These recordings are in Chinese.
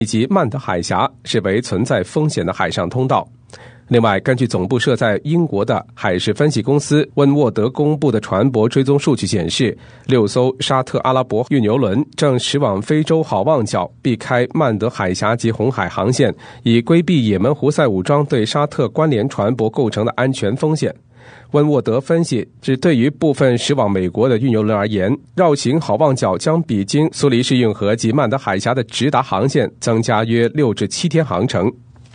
以及曼德海峡视为存在风险的海上通道。另外，根据总部设在英国的海事分析公司温沃德公布的船舶追踪数据显示，6艘沙特阿拉伯运油轮正驶往非洲好望角，避开曼德海峡及红海航线，以规避也门胡塞武装对沙特关联船舶构成的安全风险。温沃德分析，只对于部分驶往美国的运油轮而言，绕行好望角将比经苏黎世运河及曼德海峡的直达航线增加约6至7天航程。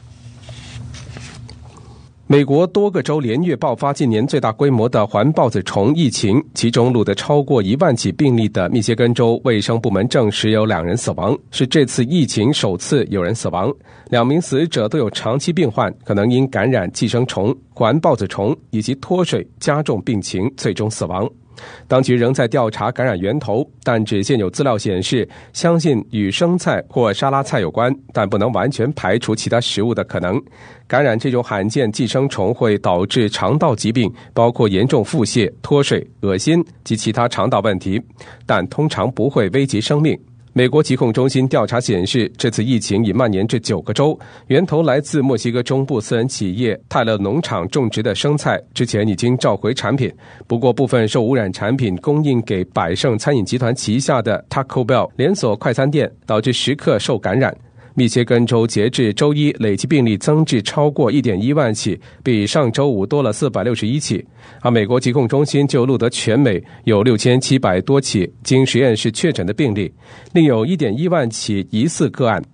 美国多个州连月爆发近年最大规模的环孢子虫疫情，其中录得超过1万起病例的密歇根州卫生部门证实有2人死亡，是这次疫情首次有人死亡。2名死者都有长期病患，可能因感染寄生虫、环孢子虫以及脱水加重病情，最终死亡。当局仍在调查感染源头，但只现有资料显示，相信与生菜或沙拉菜有关，但不能完全排除其他食物的可能。感染这种罕见寄生虫会导致肠道疾病，包括严重腹泻、脱水、恶心及其他肠道问题，但通常不会危及生命。美国疾控中心调查显示，这次疫情已蔓延至9个州，源头来自墨西哥中部私人企业泰勒农场种植的生菜，之前已经召回产品。不过，部分受污染产品供应给百胜餐饮集团旗下的 Taco Bell 连锁快餐店，导致食客受感染。密歇根州截至周一累计病例增至超过 1.1 万起，比上周五多了461起。而美国疾控中心就录得全美有6700多起经实验室确诊的病例，另有 1.1 万起疑似个案。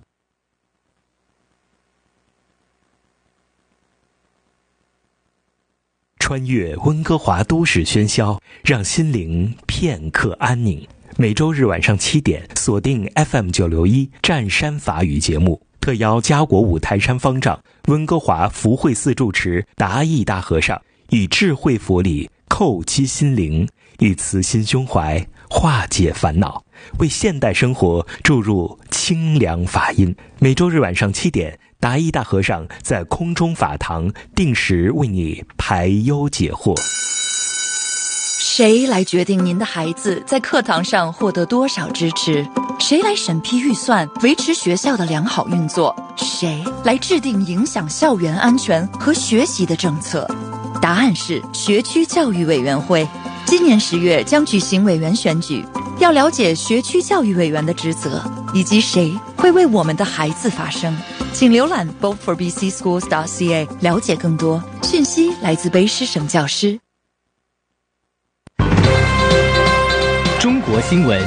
穿越温哥华都市喧嚣，让心灵片刻安宁。每周日晚上7点，锁定 FM961湛山法语节目，特邀家国五台山方丈、温哥华福慧寺住持达义大和尚，以智慧佛理叩击心灵，以慈心胸怀化解烦恼，为现代生活注入清凉法音。每周日晚上7点，达义大和尚在空中法堂定时为你排忧解惑。 谁来决定您的孩子在课堂上获得多少支持？谁来审批预算，维持学校的良好运作？谁来制定影响校园安全和学习的政策？答案是学区教育委员会。今年10月将举行委员选举，要了解学区教育委员的职责，以及谁会为我们的孩子发声。请浏览 voteforbcschools.ca 了解更多讯息。来自卑诗省教师。 中国新闻。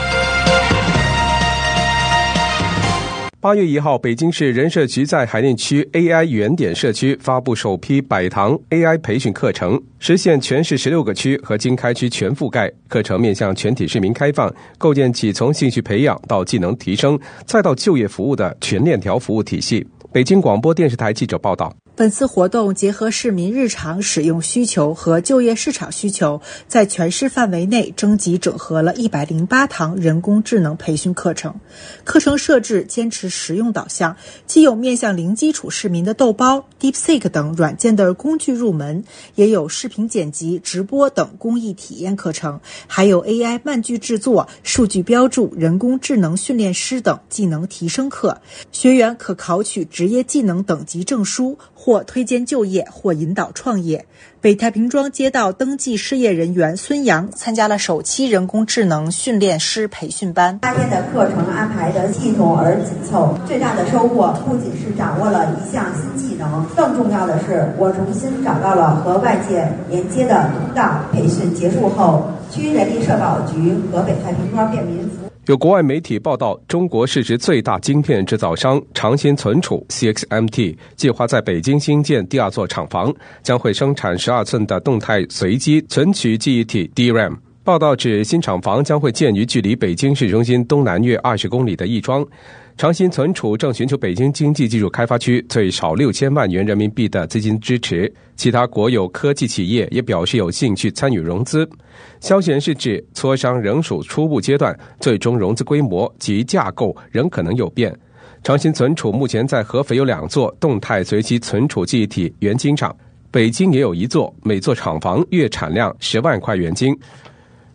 8月1号，北京市人社局在海淀区 AI 原点社区发布首批100堂 AI 培训课程，实现全市16个区和经开区全覆盖。课程面向全体市民开放，构建起从兴趣培养到技能提升再到就业服务的全链条服务体系。北京广播电视台记者报道。 本次活动结合市民日常使用需求和就业市场需求，在全市范围内征集整合了108堂人工智能培训课程。课程设置坚持实用导向，既有面向零基础市民的豆包、DeepSeek 等软件的工具入门，也有视频剪辑、直播等公益体验课程，还有 AI 漫剧制作、数据标注、人工智能训练师等技能提升课。学员可考取职业技能等级证书，或推荐就业，或引导创业。北太平庄街道登记失业人员孙阳参加了首期人工智能训练师培训班。 8天的课程安排的系统而紧凑，最大的收获不仅是掌握了一项新技能，更重要的是我重新找到了和外界连接的通道。培训结束后，区人力社保局和北太平庄便民服务。 有国外媒体报道，中国市值最大晶片制造商长鑫存储 CXMT 计划在北京新建第2座厂房，将会生产12寸的动态随机存取记忆体 DRAM。报道指，新厂房将会建于距离北京市中心东南约20公里的亦庄。长鑫存储正寻求北京经济技术开发区最少6000万元人民币的资金支持，其他国有科技企业也表示有兴趣参与融资。消息人士指，磋商仍属初步阶段，最终融资规模及架构仍可能有变。长鑫存储目前在合肥有2座动态随机存储记忆体原晶厂，北京也有1座，每座厂房月产量10万块原晶。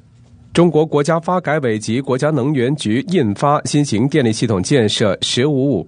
中国国家发改委及国家能源局印发新型电力系统建设“15-5”